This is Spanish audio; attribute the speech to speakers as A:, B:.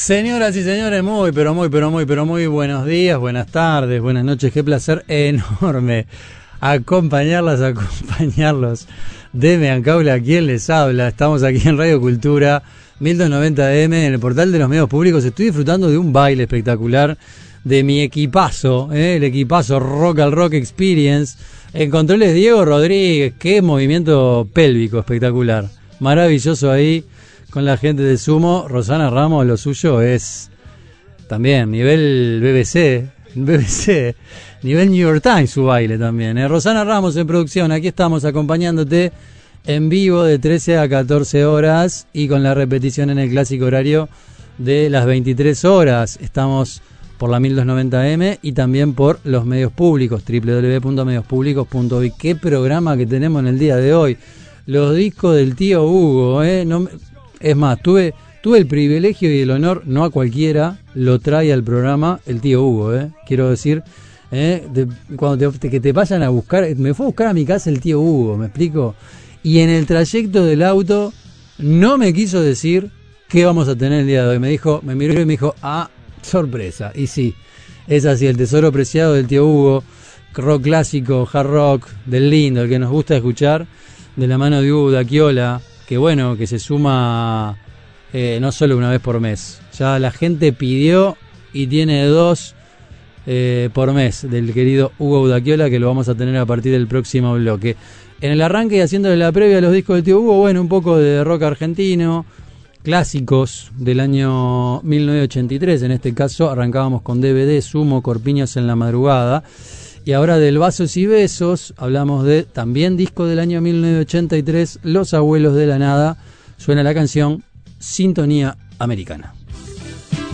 A: Señoras y señores, muy buenos días, buenas tardes, buenas noches. Qué placer enorme acompañarlos. Demian Caula, quien les habla. Estamos aquí en Radio Cultura 1290M, en el portal de los medios públicos. Estoy disfrutando de un baile espectacular de mi equipazo, el equipazo Rock al Rock Experience. En controles Diego Rodríguez, qué movimiento pélvico espectacular. Maravilloso ahí con la gente de Sumo. Rosana Ramos, lo suyo es también nivel BBC, nivel New York Times su baile también. Rosana Ramos en producción, aquí estamos acompañándote en vivo de 13 a 14 horas y con la repetición en el clásico horario de las 23 horas. Estamos por la 1290M y también por los medios públicos, www.mediospublicos.uy. Qué programa que tenemos en el día de hoy. Los discos del tío Hugo, no, es más, tuve el privilegio y el honor, no a cualquiera, lo trae al programa el tío Hugo, quiero decir, cuando que te vayan a buscar, me fue a buscar a mi casa el tío Hugo, ¿me explico? Y en el trayecto del auto no me quiso decir qué vamos a tener el día de hoy. Me miró y me dijo, sorpresa. Y sí, es así, el tesoro preciado del tío Hugo, rock clásico, hard rock, del lindo, el que nos gusta escuchar, de la mano de Hugo Dacchiola, que bueno, que se suma no solo una vez por mes. Ya la gente pidió y tiene 2 por mes del querido Hugo Dacchiola, que lo vamos a tener a partir del próximo bloque. En el arranque y haciéndole la previa a los discos del tío Hugo, bueno, un poco de rock argentino, clásicos del año 1983, en este caso arrancábamos con DVD, Sumo, Corpiños en la madrugada, y ahora del Vasos y Besos hablamos de también disco del año 1983, Los Abuelos de la Nada. Suena la canción Sintonía Americana.